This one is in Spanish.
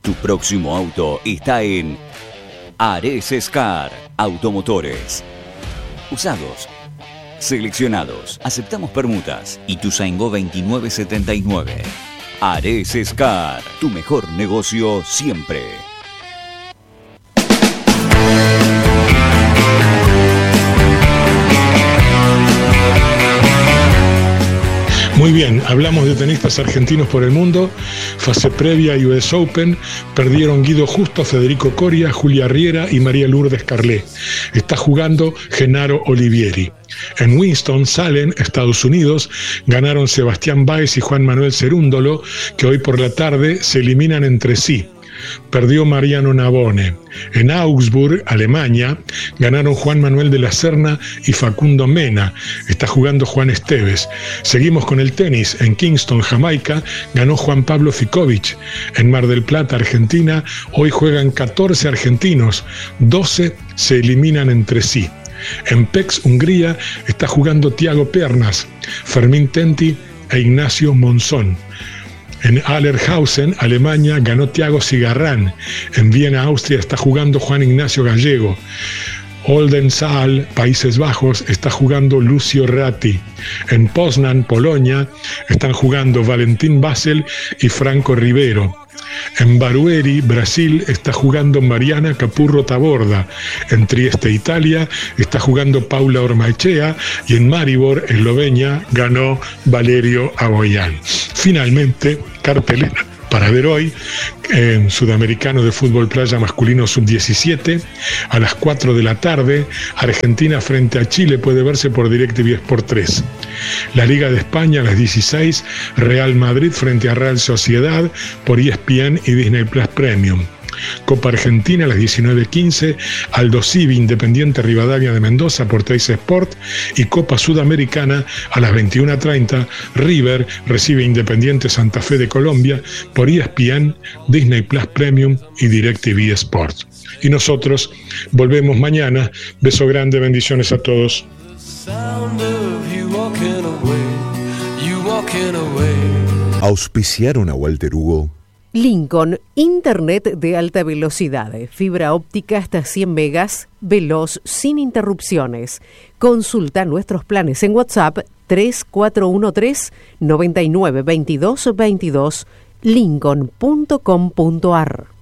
Tu próximo auto está en Ares Car Automotores. Usados, seleccionados, aceptamos permutas. Ituzaingó 2979. Ares Car, tu mejor negocio siempre. Muy bien, hablamos de tenistas argentinos por el mundo. Fase previa US Open, perdieron Guido Justo, Federico Coria, Julia Riera y María Lourdes Carlé. Está jugando Genaro Olivieri. En Winston-Salem, Estados Unidos, ganaron Sebastián Báez y Juan Manuel Cerúndolo, que hoy por la tarde se eliminan entre sí. Perdió Mariano Navone. En Augsburg, Alemania, ganaron Juan Manuel de la Serna y Facundo Mena. Está jugando Juan Esteves. Seguimos con el tenis. En Kingston, Jamaica, ganó Juan Pablo Ficovich. En Mar del Plata, Argentina, hoy juegan 14 argentinos. 12 se eliminan entre sí. En Pécs, Hungría, está jugando Thiago Pernas, Fermín Tenti e Ignacio Monzón. En Allerhausen, Alemania, ganó Thiago Cigarrán. En Viena, Austria, está jugando Juan Ignacio Gallego. Oldenzaal, Países Bajos, está jugando Lucio Ratti. En Poznan, Polonia, están jugando Valentín Basel y Franco Rivero. En Barueri, Brasil, está jugando Mariana Capurro Taborda. En Trieste, Italia, está jugando Paula Ormaechea. Y en Maribor, Eslovenia, ganó Valerio Aboyán. Finalmente, cartelera para ver hoy en Sudamericano de Fútbol Playa Masculino Sub-17 a las 4 de la tarde. Argentina frente a Chile puede verse por DirecTV Sport 3. La Liga de España a las 16, Real Madrid frente a Real Sociedad por ESPN y Disney Plus Premium. Copa Argentina a las 19:15, Aldo Civi Independiente Rivadavia de Mendoza por Teis Sport, y Copa Sudamericana a las 21:30, River recibe Independiente Santa Fe de Colombia por ESPN, Disney Plus Premium y DirecTV Sport. Y nosotros volvemos mañana. Beso grande, bendiciones a todos. Auspiciaron a Walter Hugo. Lincoln, internet de alta velocidad, fibra óptica hasta 100 megas, veloz, sin interrupciones. Consulta nuestros planes en WhatsApp 3413-992222, lincoln.com.ar.